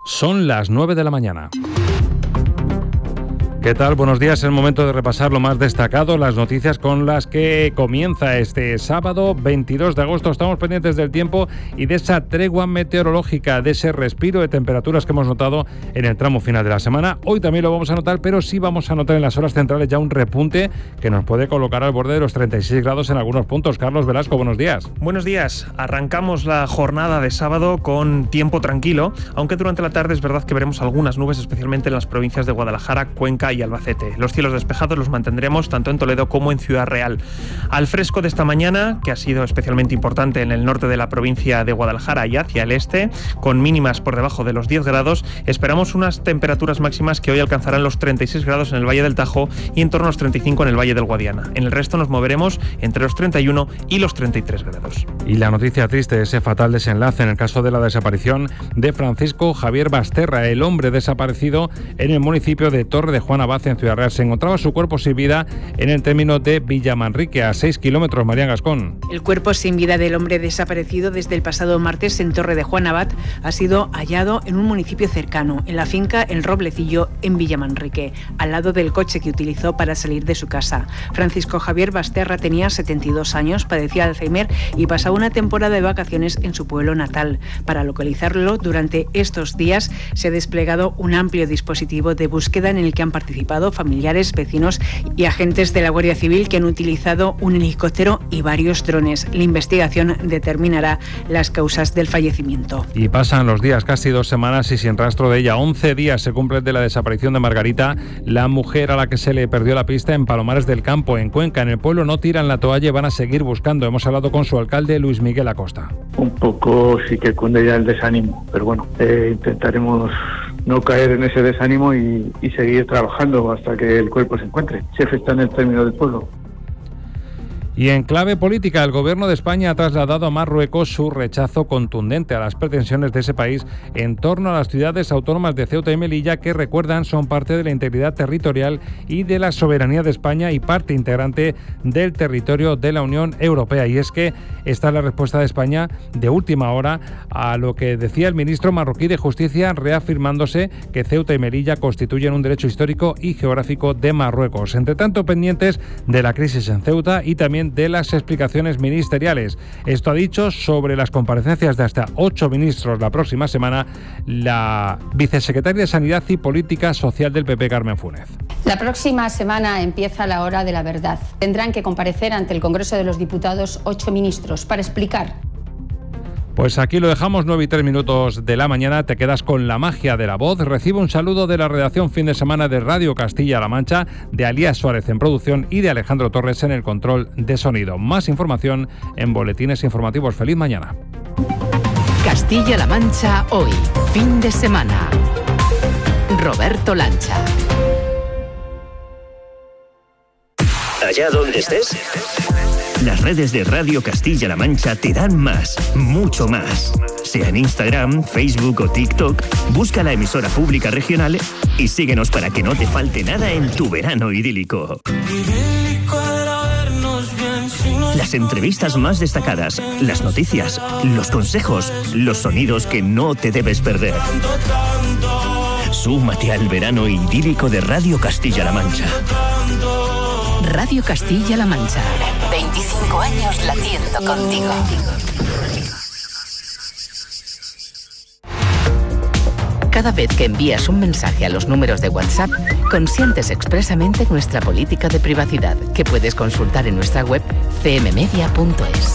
Son las 9 de la mañana. ¿Qué tal? Buenos días. Es el momento de repasar lo más destacado, las noticias con las que comienza este sábado 22 de agosto. Estamos pendientes del tiempo y de esa tregua meteorológica, de ese respiro de temperaturas que hemos notado en el tramo final de la semana. Hoy también lo vamos a notar, pero sí vamos a notar en las horas centrales ya un repunte que nos puede colocar al borde de los 36 grados en algunos puntos. Carlos Velasco, buenos días. Buenos días. Arrancamos la jornada de sábado con tiempo tranquilo, aunque durante la tarde es verdad que veremos algunas nubes, especialmente en las provincias de Guadalajara, Cuenca y Albacete. Los cielos despejados los mantendremos tanto en Toledo como en Ciudad Real. Al fresco de esta mañana, que ha sido especialmente importante en el norte de la provincia de Guadalajara y hacia el este, con mínimas por debajo de los 10 grados, esperamos unas temperaturas máximas que hoy alcanzarán los 36 grados en el Valle del Tajo y en torno a los 35 en el Valle del Guadiana. En el resto nos moveremos entre los 31 y los 33 grados. Y la noticia triste, ese fatal desenlace en el caso de la desaparición de Francisco Javier Basterra, el hombre desaparecido en el municipio de Torre de Juan Abad, en Ciudad Real. Se encontraba su cuerpo sin vida en el término de Villamanrique, a 6 kilómetros. María Gascón. El cuerpo sin vida del hombre desaparecido desde el pasado martes en Torre de Juan Abad ha sido hallado en un municipio cercano, en la finca El Roblecillo, en Villamanrique, al lado del coche que utilizó para salir de su casa. Francisco Javier Basterra tenía 72 años, padecía Alzheimer y pasaba una temporada de vacaciones en su pueblo natal. Para localizarlo, durante estos días se ha desplegado un amplio dispositivo de búsqueda en el que han participado familiares, vecinos y agentes de la Guardia Civil, que han utilizado un helicóptero y varios drones. La investigación determinará las causas del fallecimiento. Y pasan los días, casi 2 semanas y sin rastro de ella. 11 días se cumplen de la desaparición de Margarita, la mujer a la que se le perdió la pista en Palomares del Campo, en Cuenca. En el pueblo no tiran la toalla y van a seguir buscando. Hemos hablado con su alcalde, Luis Miguel Acosta. Un poco sí que cunde ya el desánimo, pero bueno, intentaremos no caer en ese desánimo y seguir trabajando hasta que el cuerpo se encuentre. Jefe está en el término del pueblo. Y en clave política, el Gobierno de España ha trasladado a Marruecos su rechazo contundente a las pretensiones de ese país en torno a las ciudades autónomas de Ceuta y Melilla, que, recuerdan, son parte de la integridad territorial y de la soberanía de España y parte integrante del territorio de la Unión Europea. Y es que esta es la respuesta de España de última hora a lo que decía el ministro marroquí de Justicia, reafirmándose que Ceuta y Melilla constituyen un derecho histórico y geográfico de Marruecos. Entre tanto, pendientes de la crisis en Ceuta y también de las explicaciones ministeriales. Esto ha dicho sobre las comparecencias de hasta 8 ministros la próxima semana la vicesecretaria de Sanidad y Política Social del PP, Carmen Fúnez. La próxima semana empieza la hora de la verdad. Tendrán que comparecer ante el Congreso de los Diputados 8 ministros para explicar. Pues aquí lo dejamos, 9:03 de la mañana. Te quedas con la magia de la voz. Recibe un saludo de la redacción fin de semana de Radio Castilla-La Mancha, de Alías Suárez en producción y de Alejandro Torres en el control de sonido. Más información en boletines informativos. Feliz mañana. Castilla-La Mancha hoy, fin de semana. Roberto Lancha. Allá donde estés, las redes de Radio Castilla-La Mancha te dan más, mucho más. Sea en Instagram, Facebook o TikTok, busca la emisora pública regional y síguenos para que no te falte nada en tu verano idílico. Las entrevistas más destacadas, las noticias, los consejos, los sonidos que no te debes perder. Súmate al verano idílico de Radio Castilla-La Mancha. Radio Castilla-La Mancha. 25 años latiendo contigo. Cada vez que envías un mensaje a los números de WhatsApp, consientes expresamente nuestra política de privacidad, que puedes consultar en nuestra web cmmedia.es.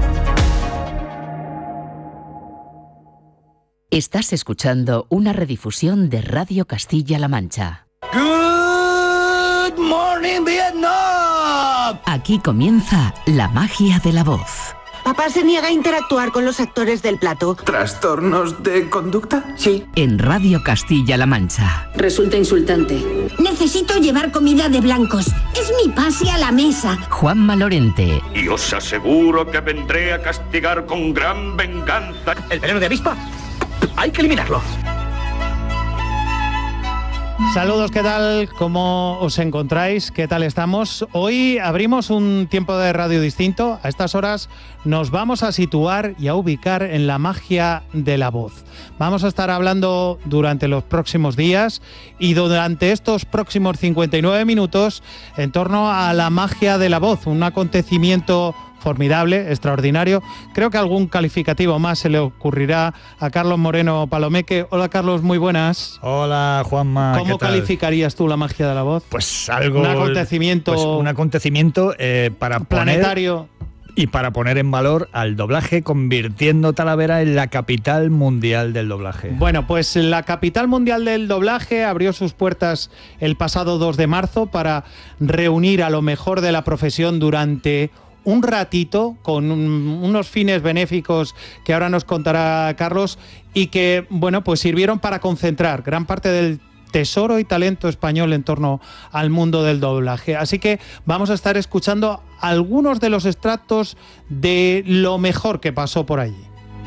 Estás escuchando una redifusión de Radio Castilla-La Mancha. Good morning, Vietnam. Aquí comienza la magia de la voz. Papá se niega a interactuar con los actores del plato. ¿Trastornos de conducta? Sí. En Radio Castilla-La Mancha. Resulta insultante. Necesito llevar comida de blancos. Es mi pase a la mesa. Juanma Lorente. Y os aseguro que vendré a castigar con gran venganza. ¿El veneno de avispa? Hay que eliminarlo. Saludos, ¿qué tal? ¿Cómo os encontráis? ¿Qué tal estamos? Hoy abrimos un tiempo de radio distinto. A estas horas nos vamos a situar y a ubicar en la magia de la voz. Vamos a estar hablando durante los próximos días y durante estos próximos 59 minutos en torno a la magia de la voz, un acontecimiento formidable, extraordinario. Creo que algún calificativo más se le ocurrirá a Carlos Moreno Palomeque. Hola, Carlos, muy buenas. Hola, Juanma. ¿Cómo calificarías tú la magia de la voz? Pues algo... Un acontecimiento... Pues un acontecimiento para planetario. Y para poner en valor al doblaje, convirtiendo Talavera en la capital mundial del doblaje. Bueno, pues la capital mundial del doblaje abrió sus puertas el pasado 2 de marzo para reunir a lo mejor de la profesión durante un ratito, con unos fines benéficos que ahora nos contará Carlos, y que, bueno, pues sirvieron para concentrar gran parte del tesoro y talento español en torno al mundo del doblaje. Así que vamos a estar escuchando algunos de los extractos de lo mejor que pasó por allí.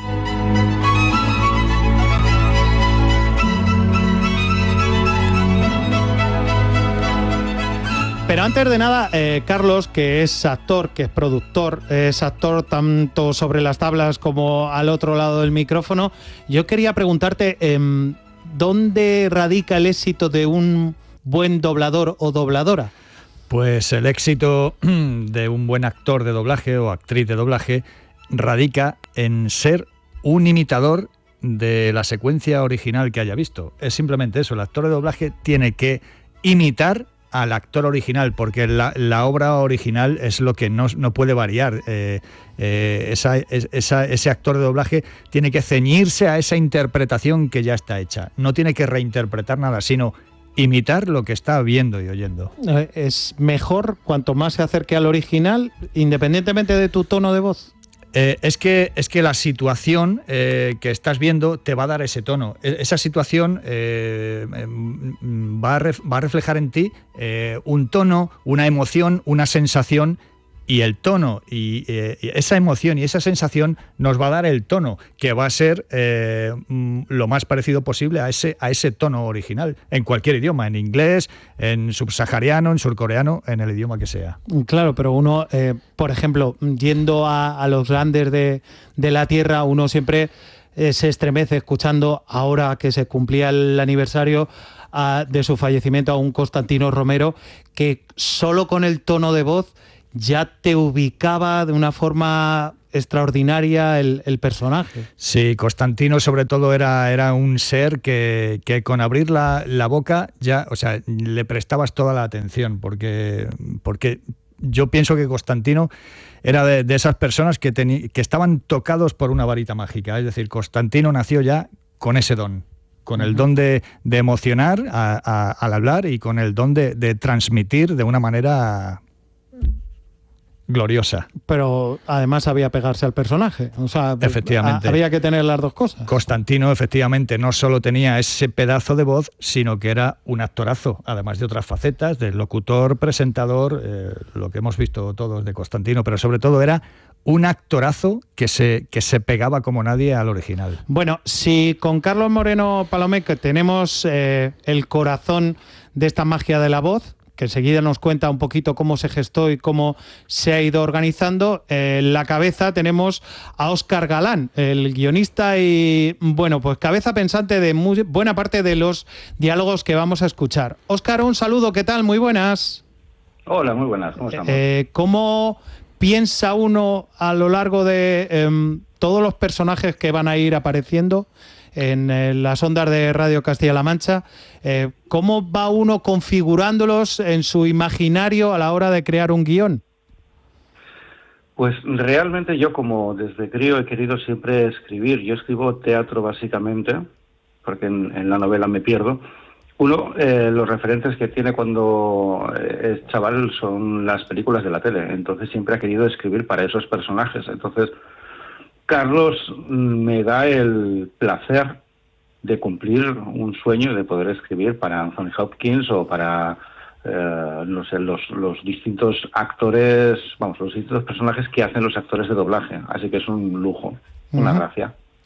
Pero antes de nada, Carlos, que es actor, que es productor, es actor tanto sobre las tablas como al otro lado del micrófono, yo quería preguntarte, ¿dónde radica el éxito de un buen doblador o dobladora? Pues el éxito de un buen actor de doblaje o actriz de doblaje radica en ser un imitador de la secuencia original que haya visto. Es simplemente eso, el actor de doblaje tiene que imitar al actor original, porque la obra original es lo que no puede variar. Ese actor de doblaje tiene que ceñirse a esa interpretación que ya está hecha. No tiene que reinterpretar nada, sino imitar lo que está viendo y oyendo. ¿Es mejor cuanto más se acerque al original, independientemente de tu tono de voz? Es que la situación que estás viendo te va a dar ese tono. Esa situación va a reflejar en ti un tono, una emoción, una sensación, y el tono y esa emoción y esa sensación nos va a dar el tono, que va a ser lo más parecido posible a ese tono original, en cualquier idioma, en inglés, en subsahariano, en surcoreano, en el idioma que sea. Claro, pero uno, por ejemplo, yendo a los grandes de la tierra, uno siempre se estremece escuchando, ahora que se cumplía el aniversario de su fallecimiento, a un Constantino Romero, que solo con el tono de voz ya te ubicaba de una forma extraordinaria el personaje. Sí, Constantino sobre todo era un ser que con abrir la boca ya, o sea, le prestabas toda la atención, porque yo pienso que Constantino era de esas personas que estaban tocados por una varita mágica. Es decir, Constantino nació ya con ese don, con el don de emocionar al hablar, y con el don de transmitir de una manera gloriosa. Pero además había pegarse al personaje. O sea, efectivamente, había que tener las dos cosas. Constantino, efectivamente, no solo tenía ese pedazo de voz, sino que era un actorazo, además de otras facetas, de locutor, presentador, lo que hemos visto todos de Constantino, pero sobre todo era un actorazo que se pegaba como nadie al original. Bueno, si con Carlos Moreno Palomeque tenemos el corazón de esta magia de la voz, que enseguida nos cuenta un poquito cómo se gestó y cómo se ha ido organizando, en la cabeza tenemos a Óscar Galán, el guionista y, bueno, pues cabeza pensante de buena parte de los diálogos que vamos a escuchar. Óscar, un saludo, ¿qué tal? Muy buenas. Hola, muy buenas, ¿cómo estamos? ¿Cómo piensa uno a lo largo de todos los personajes que van a ir apareciendo en las ondas de Radio Castilla-La Mancha? ¿Cómo va uno configurándolos en su imaginario a la hora de crear un guión? Pues realmente yo, como desde crío he querido siempre escribir. Yo escribo teatro básicamente, porque en la novela me pierdo. Uno, los referentes que tiene cuando es chaval son las películas de la tele. Entonces siempre ha querido escribir para esos personajes. Entonces Carlos me da el placer de cumplir un sueño de poder escribir para Anthony Hopkins o para no sé, los distintos actores, vamos, los distintos personajes que hacen los actores de doblaje. Así que es un lujo, una gracia.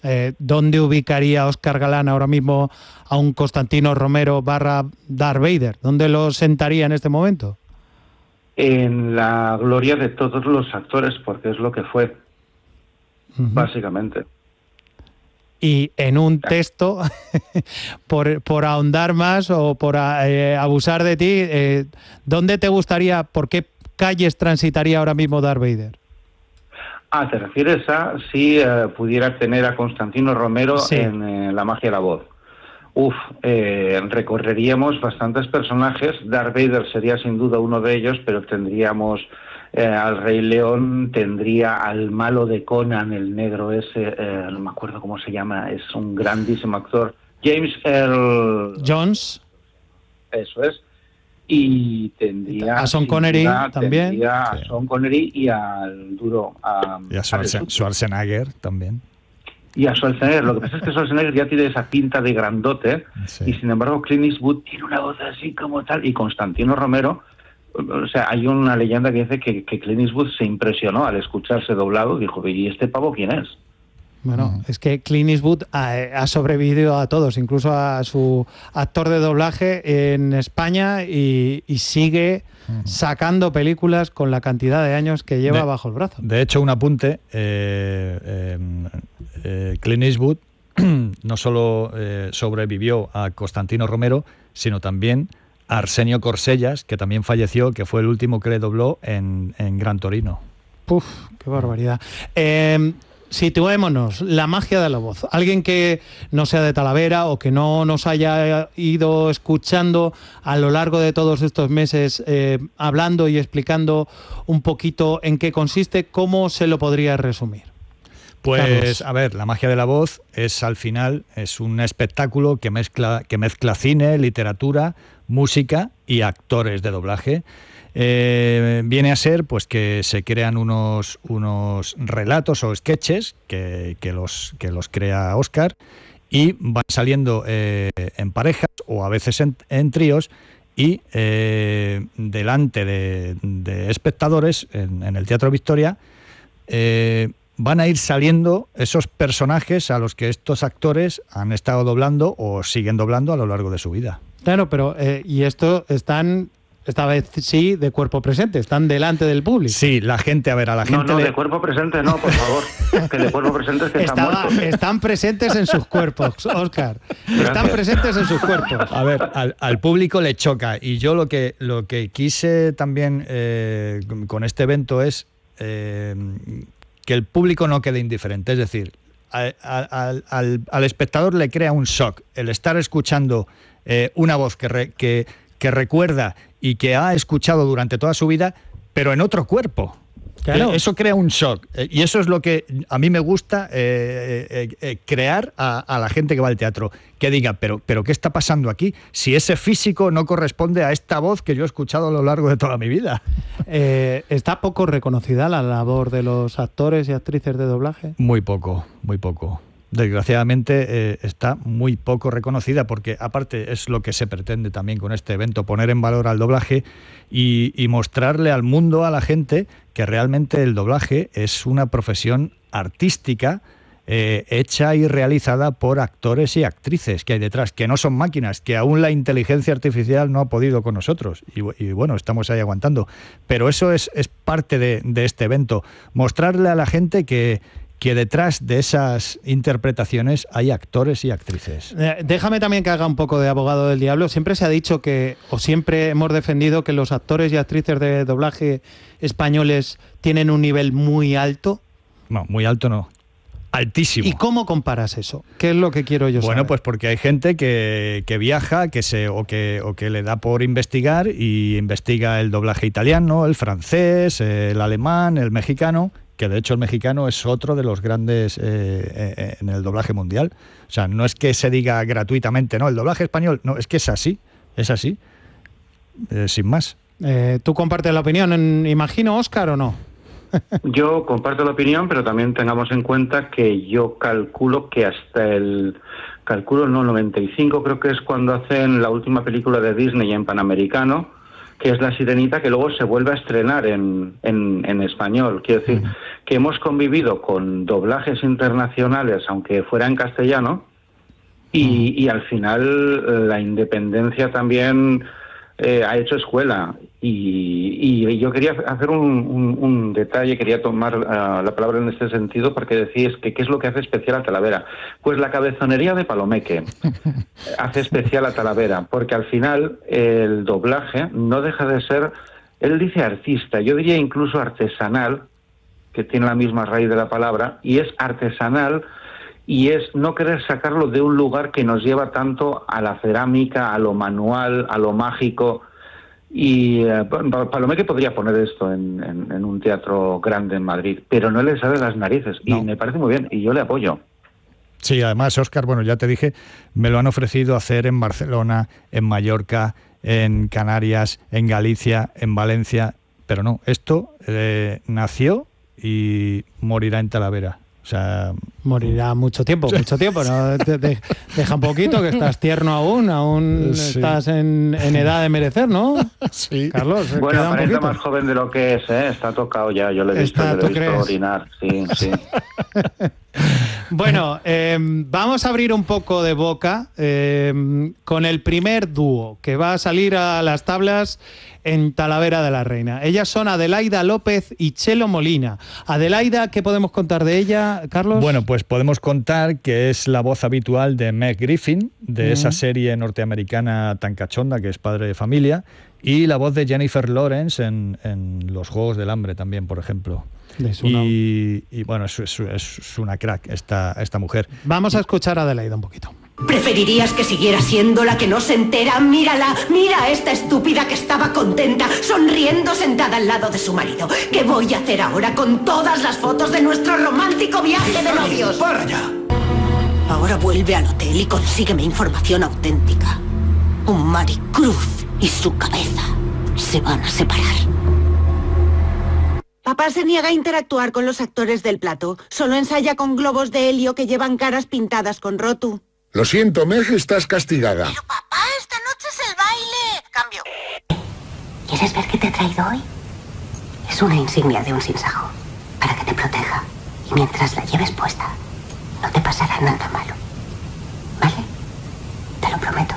¿Dónde ubicaría Óscar Galán ahora mismo a un Constantino Romero / Darth Vader? ¿Dónde lo sentaría en este momento? En la gloria de todos los actores, porque es lo que fue, básicamente. Y en un texto, por ahondar más o por abusar de ti, ¿dónde te gustaría, por qué calles transitaría ahora mismo Darth Vader? ¿Te refieres a si pudiera tener a Constantino Romero en La magia de la voz? Recorreríamos bastantes personajes. Darth Vader sería sin duda uno de ellos, pero tendríamos al Rey León, tendría al malo de Conan, el negro ese, no me acuerdo cómo se llama, es un grandísimo actor, James Earl Jones. Eso es. Y tendría a Sean Connery también. Tendría a Sean Connery y al duro y a Schwarzenegger también. Y a Schwarzenegger. Lo que pasa es que Schwarzenegger ya tiene esa pinta de grandote, y sin embargo Clint Eastwood tiene una voz así como tal, y Constantino Romero, o sea, hay una leyenda que dice que Clint Eastwood se impresionó al escucharse doblado, dijo, ¿y este pavo quién es? Bueno, es que Clint Eastwood ha sobrevivido a todos, incluso a su actor de doblaje en España, y sigue sacando películas con la cantidad de años que lleva bajo el brazo. De hecho, un apunte, Clint Eastwood no solo sobrevivió a Constantino Romero, sino también a Arsenio Corsellas, que también falleció, que fue el último que le dobló en Gran Torino. ¡Puf! ¡Qué barbaridad! Situémonos, la magia de la voz. Alguien que no sea de Talavera o que no nos haya ido escuchando a lo largo de todos estos meses, hablando y explicando un poquito en qué consiste, ¿cómo se lo podría resumir? Pues, Carlos. A ver, la magia de la voz es, al final, es un espectáculo que mezcla cine, literatura, música y actores de doblaje. Viene a ser pues que se crean unos relatos o sketches que los crea Óscar, y van saliendo en parejas o a veces en tríos, y delante de espectadores en el Teatro Victoria van a ir saliendo esos personajes a los que estos actores han estado doblando o siguen doblando a lo largo de su vida. Claro, pero y esto están... Esta vez sí, de cuerpo presente, están delante del público. Sí, la gente, a la gente... No, de cuerpo presente no, por favor. Que de cuerpo presente es que están muertos. Están presentes en sus cuerpos, Óscar. Están presentes en sus cuerpos. A ver, al público le choca. Y yo lo que quise también con este evento es que el público no quede indiferente. Es decir, al espectador le crea un shock el estar escuchando una voz que recuerda y que ha escuchado durante toda su vida, pero en otro cuerpo. Claro. Eso crea un shock. Y eso es lo que a mí me gusta crear a la gente que va al teatro. Que diga, pero ¿qué está pasando aquí? Si ese físico no corresponde a esta voz que yo he escuchado a lo largo de toda mi vida. ¿Está poco reconocida la labor de los actores y actrices de doblaje? Muy poco, muy poco. Desgraciadamente está muy poco reconocida, porque aparte es lo que se pretende también con este evento, poner en valor al doblaje y mostrarle al mundo, a la gente, que realmente el doblaje es una profesión artística hecha y realizada por actores y actrices que hay detrás, que no son máquinas, que aún la inteligencia artificial no ha podido con nosotros, y bueno, estamos ahí aguantando. Pero eso es parte de este evento, mostrarle a la gente que detrás de esas interpretaciones hay actores y actrices. Déjame también que haga un poco de abogado del diablo. Siempre se ha dicho o siempre hemos defendido que los actores y actrices de doblaje españoles tienen un nivel muy alto. No, muy alto no. Altísimo. ¿Y cómo comparas eso? ¿Qué es lo que quiero yo saber? Bueno, pues porque hay gente que viaja, o que le da por investigar, y investiga el doblaje italiano, el francés, el alemán, el mexicano, que de hecho el mexicano es otro de los grandes en el doblaje mundial. O sea, no es que se diga gratuitamente, no, el doblaje español, no, es que es así, sin más. ¿Tú compartes la opinión, imagino, Óscar, o no? Yo comparto la opinión, pero también tengamos en cuenta que yo calculo que hasta el 95 creo que es cuando hacen la última película de Disney en Panamericano, que es La Sirenita, que luego se vuelve a estrenar en español. Quiero decir que hemos convivido con doblajes internacionales, aunque fuera en castellano, y al final la independencia también ha hecho escuela. Y yo quería hacer un detalle, quería tomar la palabra en este sentido, porque decís que qué es lo que hace especial a Talavera. Pues la cabezonería de Palomeque hace especial a Talavera, porque al final el doblaje no deja de ser, él dice artista, yo diría incluso artesanal, que tiene la misma raíz de la palabra, y es artesanal, y es no querer sacarlo de un lugar que nos lleva tanto a la cerámica, a lo manual, a lo mágico. Y Palomeque podría poner esto en un teatro grande en Madrid, pero no le sale las narices, no. Y me parece muy bien, y yo le apoyo. Sí, además, Óscar, bueno, ya te dije, me lo han ofrecido hacer en Barcelona, en Mallorca, en Canarias, en Galicia, en Valencia, pero no, esto nació y morirá en Talavera. O sea, morirá mucho tiempo, ¿no? Deja un poquito, que estás tierno aún sí. Estás en edad de merecer, ¿no? Sí. Carlos, bueno, aparenta más joven de lo que es, ¿eh? Está tocado ya, yo lo he visto orinar, sí. Bueno, vamos a abrir un poco de boca con el primer dúo que va a salir a las tablas en Talavera de la Reina. Ellas son Adelaida López y Chelo Molina. Adelaida, ¿qué podemos contar de ella, Carlos? Bueno, pues podemos contar que es la voz habitual de Meg Griffin, de esa serie norteamericana tan cachonda que es Padre de Familia, y la voz de Jennifer Lawrence en Los Juegos del Hambre también, por ejemplo. Y bueno, es una crack esta mujer. Vamos a escuchar a Adelaida un poquito. ¿Preferirías que siguiera siendo la que no se entera? Mírala, mira a esta estúpida que estaba contenta, sonriendo sentada al lado de su marido. ¿Qué voy a hacer ahora con todas las fotos de nuestro romántico viaje de novios? ¡Para ya! Ahora vuelve al hotel y consígueme información auténtica. Un Maricruz y su cabeza se van a separar. Papá se niega a interactuar con los actores del plato. Solo ensaya con globos de helio que llevan caras pintadas con rotu. Lo siento, Meg, estás castigada. Pero papá, esta noche es el baile. Cambio. ¿Quieres ver qué te he traído hoy? Es una insignia de un sinsajo, para que te proteja. Y mientras la lleves puesta, no te pasará nada malo. ¿Vale? Te lo prometo.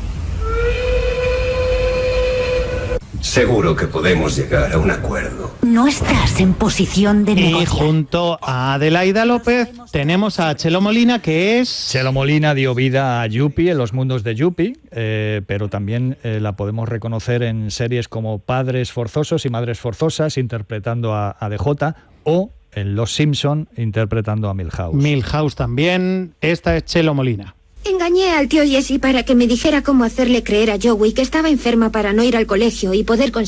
Seguro que podemos llegar a un acuerdo. No estás en posición de negociar. Y junto a Adelaida López tenemos a Chelo Molina, que es... Chelo Molina dio vida a Yupi en los mundos de Yupi, pero también la podemos reconocer en series como Padres Forzosos y Madres Forzosas, interpretando a DJ, o en Los Simpson, interpretando a Milhouse. Milhouse también. Esta es Chelo Molina. Engañé al tío Jesse para que me dijera cómo hacerle creer a Joey que estaba enferma para no ir al colegio y poder conseguir